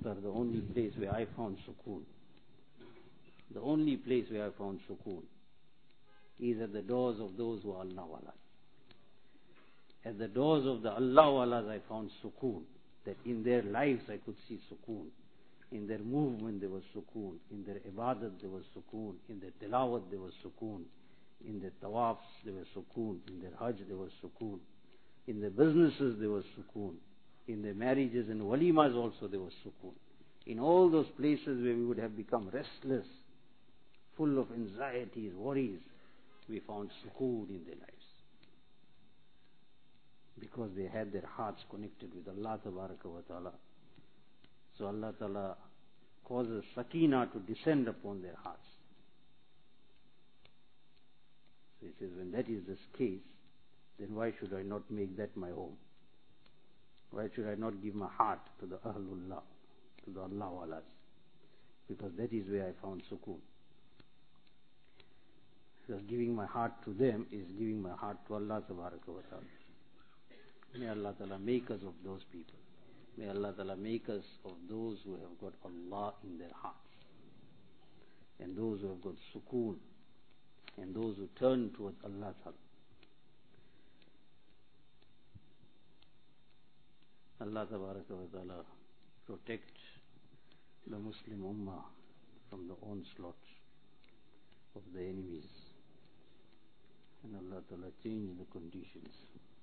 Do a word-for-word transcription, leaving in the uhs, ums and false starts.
Sir, the only place where I found sukoon, the only place where I found sukoon is at the doors of those who are Allah walas. At the doors of the Allah walas I found sukoon, that in their lives I could see sukoon. In their movement there was sukoon, in their ibadat there was sukoon, in their tilawat there was sukoon, in their tawafs there was sukoon, in their hajj there was sukoon, in their businesses there was sukoon, in their marriages and walimas also there was sukoon. In all those places where we would have become restless, full of anxieties, worries, we found sukoon in their lives. Because they had their hearts connected with Allah Tabaraka wa Ta'ala. So Allah Ta'ala causes sakina to descend upon their hearts. So he says, when that is the case, then why should I not make that my home? Why should I not give my heart to the Ahlullah, to the Allah walas? Because that is where I found sukoon. Because giving my heart to them is giving my heart to Allah Tabaraka wa Ta'ala. May Allah Ta'ala make us of those people. May Allah Ta'ala make us of those who have got Allah in their hearts, and those who have got sukoon, and those who turn towards Allah Ta'ala. Allah Tabaraka wa Ta'ala protect the Muslim Ummah from the onslaught of the enemies, and Allah Ta'ala change the conditions.